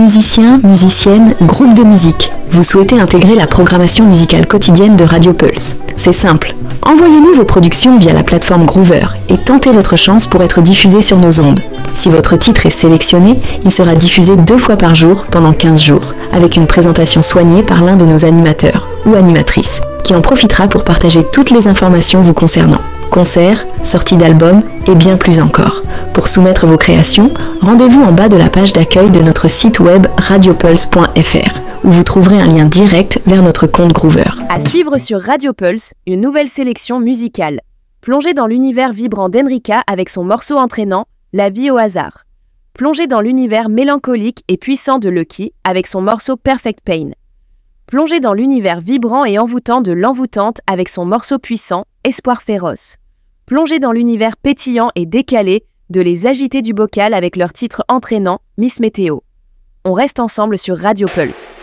Musiciens, musiciennes, groupes de musique. Vous souhaitez intégrer la programmation musicale quotidienne de Radio Pulse. C'est simple. Envoyez-nous vos productions via la plateforme Groover et tentez votre chance pour être diffusé sur nos ondes. Si votre titre est sélectionné, il sera diffusé 2 fois par jour pendant 15 jours, avec une présentation soignée par l'un de nos animateurs ou animatrices, qui en profitera pour partager toutes les informations vous concernant. Concerts, sorties d'albums et bien plus encore. Pour soumettre vos créations, rendez-vous en bas de la page d'accueil de notre site web radiopulse.fr, où vous trouverez un lien direct vers notre compte Groover. À suivre sur Radio Pulse, une nouvelle sélection musicale. Plongez dans l'univers vibrant d'Enrika avec son morceau entraînant « La vie au hasard ». Plongez dans l'univers mélancolique et puissant de Lucky avec son morceau « Perfect Pain ». Plongez dans l'univers vibrant et envoûtant de l'envoûtante avec son morceau puissant « Espoir féroce ». Plongez dans l'univers pétillant et décalé de Les Agités du Bocal avec leur titre entraînant « Miss Météo ». On reste ensemble sur Radio Pulse.